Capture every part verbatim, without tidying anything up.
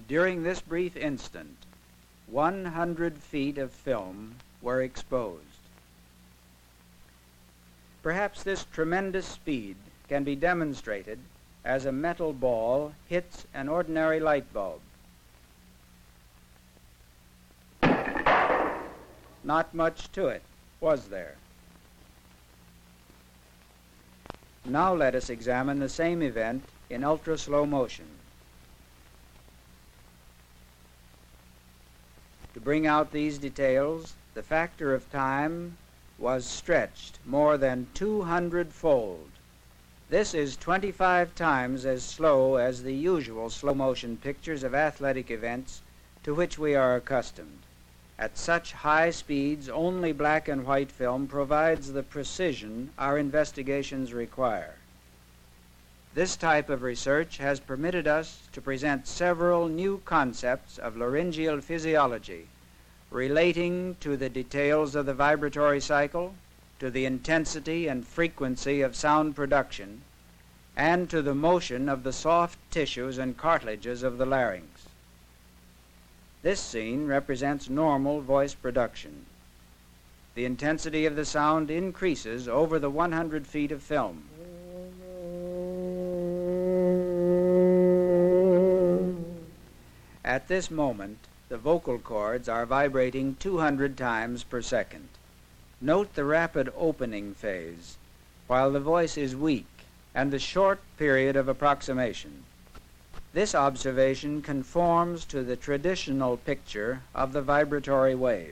During this brief instant, one hundred feet of film were exposed. Perhaps this tremendous speed can be demonstrated as a metal ball hits an ordinary light bulb. Not much to it, was there? Now let us examine the same event in ultra-slow motion. To bring out these details, the factor of time was stretched more than two hundred fold. This is twenty-five times as slow as the usual slow-motion pictures of athletic events to which we are accustomed. At such high speeds, only black and white film provides the precision our investigations require. This type of research has permitted us to present several new concepts of laryngeal physiology relating to the details of the vibratory cycle, to the intensity and frequency of sound production, and to the motion of the soft tissues and cartilages of the larynx. This scene represents normal voice production. The intensity of the sound increases over the one hundred feet of film. At this moment, the vocal cords are vibrating two hundred times per second. Note the rapid opening phase, while the voice is weak, and the short period of approximation. This observation conforms to the traditional picture of the vibratory wave.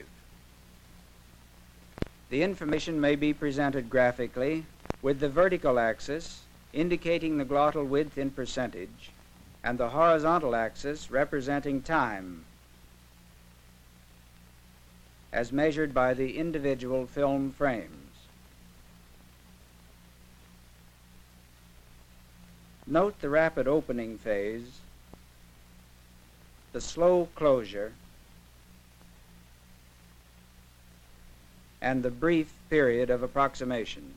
The information may be presented graphically with the vertical axis indicating the glottal width in percentage and the horizontal axis representing time as measured by the individual film frames. Note the rapid opening phase, the slow closure, and the brief period of approximation.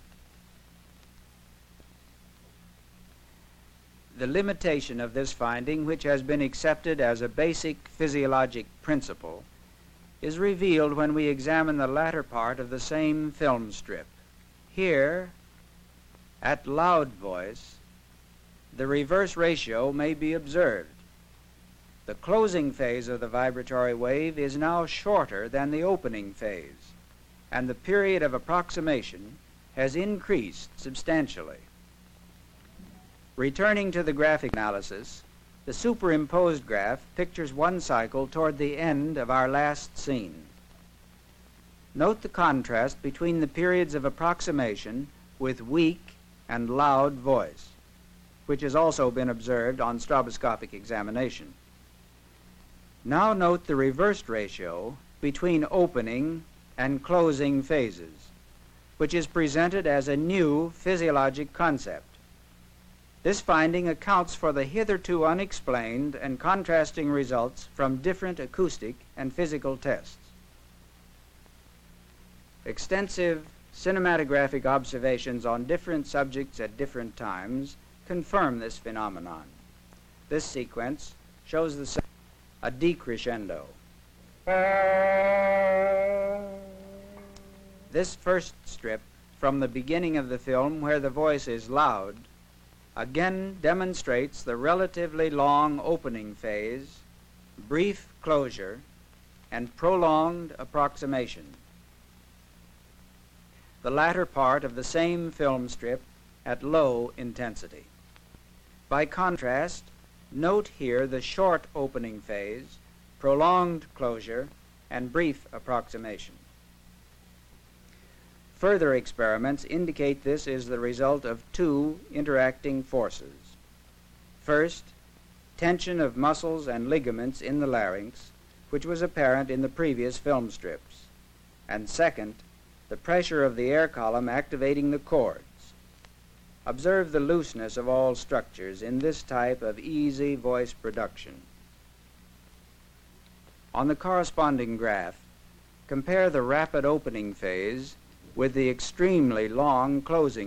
The limitation of this finding, which has been accepted as a basic physiologic principle, is revealed when we examine the latter part of the same film strip. Here, at loud voice, the reverse ratio may be observed. The closing phase of the vibratory wave is now shorter than the opening phase, and the period of approximation has increased substantially. Returning to the graphic analysis, the superimposed graph pictures one cycle toward the end of our last scene. Note the contrast between the periods of approximation with weak and loud voice, which has also been observed on stroboscopic examination. Now note the reversed ratio between opening and closing phases, which is presented as a new physiologic concept. This finding accounts for the hitherto unexplained and contrasting results from different acoustic and physical tests. Extensive cinematographic observations on different subjects at different times confirm this phenomenon. This sequence shows the a decrescendo. This first strip from the beginning of the film, where the voice is loud, again demonstrates the relatively long opening phase, brief closure, and prolonged approximation. The latter part of the same film strip at low intensity. By contrast, note here the short opening phase, prolonged closure, and brief approximation. Further experiments indicate this is the result of two interacting forces. First, tension of muscles and ligaments in the larynx, which was apparent in the previous film strips. And second, the pressure of the air column activating the cords. Observe the looseness of all structures in this type of easy voice production. On the corresponding graph, compare the rapid opening phase with the extremely long closing